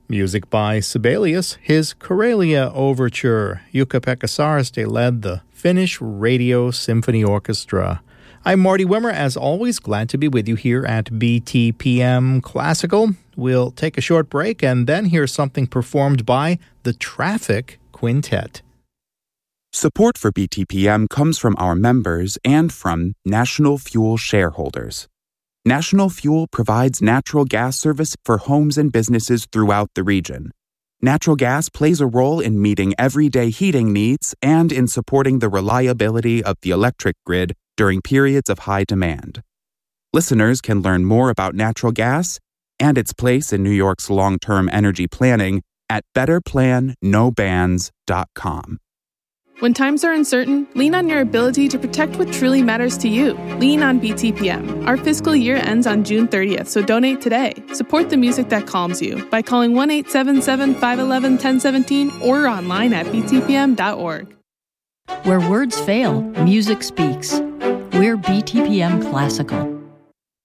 Music by Sibelius, his Karelia Overture. Jukka-Pekka Saariste led the Finnish Radio Symphony Orchestra. I'm Marty Wimmer, as always, glad to be with you here at BTPM Classical. We'll take a short break and then hear something performed by the Traffic Quintet. Support for BTPM comes from our members and from National Fuel shareholders. National Fuel provides natural gas service for homes and businesses throughout the region. Natural gas plays a role in meeting everyday heating needs and in supporting the reliability of the electric grid during periods of high demand. Listeners can learn more about natural gas and its place in New York's long-term energy planning at betterplannobans.com. When times are uncertain, lean on your ability to protect what truly matters to you. Lean on BTPM. Our fiscal year ends on June 30th, so donate today. Support the music that calms you by calling 1-877-511-1017 or online at btpm.org. Where words fail, music speaks. We're BTPM Classical.